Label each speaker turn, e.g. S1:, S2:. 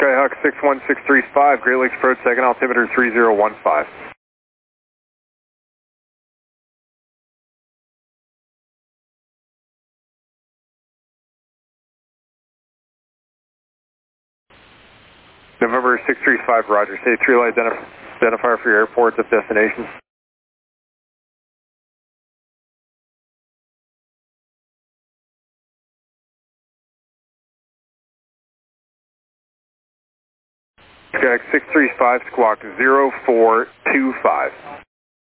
S1: Skyhawk 61635, Great Lakes approach, second altimeter 3015. November 635, Roger. Say 3-light identifier for your airports of destination. Skyhawk 635, squawk 0425.